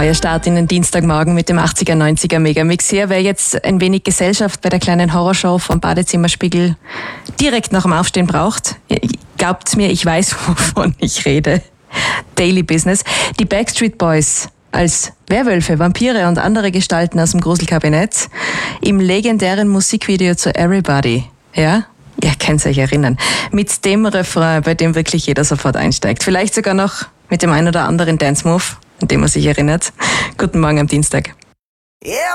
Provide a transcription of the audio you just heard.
Euer Start in den Dienstagmorgen mit dem 80er, 90er Megamix hier. Wer jetzt ein wenig Gesellschaft bei der kleinen Horrorshow vom Badezimmerspiegel direkt nach dem Aufstehen braucht, glaubt mir, ich weiß, wovon ich rede. Daily Business. Die Backstreet Boys als Werwölfe, Vampire und andere Gestalten aus dem Gruselkabinett im legendären Musikvideo zu Everybody. Ja? Ihr könnt euch erinnern. Mit dem Refrain, bei dem wirklich jeder sofort einsteigt. Vielleicht sogar noch mit dem ein oder anderen Dance-Move, an dem man sich erinnert. Guten Morgen am Dienstag.